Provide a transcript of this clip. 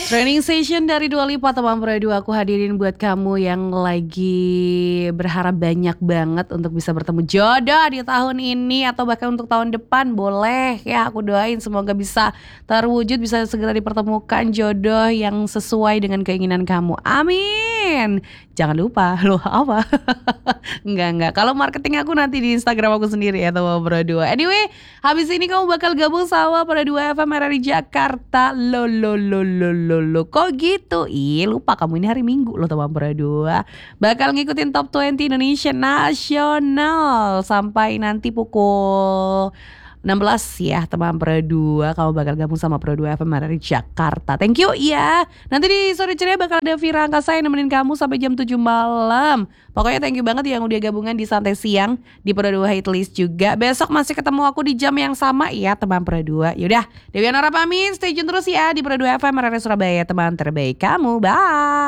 Training session dari Dua Lipa teman Pro 2 aku hadirin buat kamu yang lagi berharap banyak banget untuk bisa bertemu jodoh di tahun ini atau bahkan untuk tahun depan. Boleh ya, aku doain semoga bisa terwujud, bisa segera dipertemukan jodoh yang sesuai dengan keinginan kamu. Amin. Jangan lupa loh apa? Enggak. Kalau marketing aku nanti di Instagram aku sendiri ya teman Pro 2. Anyway, habis ini kamu bakal gabung sama Pro 2 FM RRI Jakarta. Lo, kok gitu? Ih, lupa kamu ini hari Minggu loh teman Pro 2. Bakal ngikutin Top 20 Indonesia Nasional sampai nanti pukul 16 ya teman Pro 2. Kamu bakal gabung sama Pro 2 FM RRI Jakarta. Thank you ya. Nanti di sore ceria bakal ada Vira Angkasa yang nemenin kamu sampai jam 7 malam. Pokoknya thank you banget yang udah gabungan di Santai Siang di Pro 2 Hitlist juga. Besok masih ketemu aku di jam yang sama ya teman Pro 2. Yaudah, Dewi Anora pamit, stay tune terus ya di Pro 2 FM RRI Surabaya, teman terbaik kamu. Bye.